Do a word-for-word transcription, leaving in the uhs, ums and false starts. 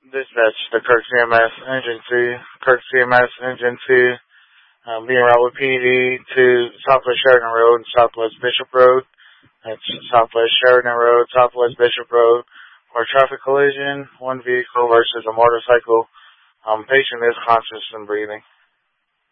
Dispatch to Kirk C M S Engine two. Kirk C M S Engine two. Um, being route with P D to Southwest Sheridan Road and Southwest Bishop Road. That's Southwest Sheridan Road, Southwest Bishop Road. For a traffic collision, one vehicle versus a motorcycle. Um, patient is conscious and breathing.